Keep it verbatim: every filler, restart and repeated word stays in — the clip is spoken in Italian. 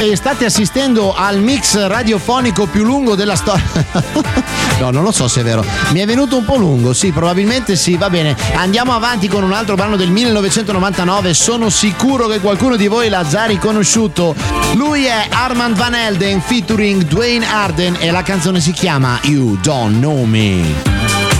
e state assistendo al mix radiofonico più lungo della storia. No, non lo so se è vero. Mi è venuto un po' lungo, sì, probabilmente sì, va bene. Andiamo avanti con un altro brano del millenovecentonovantanove. Sono sicuro che qualcuno di voi l'ha già riconosciuto. Lui è Armand Van Helden featuring Dwayne Arden e la canzone si chiama You Don't Know Me.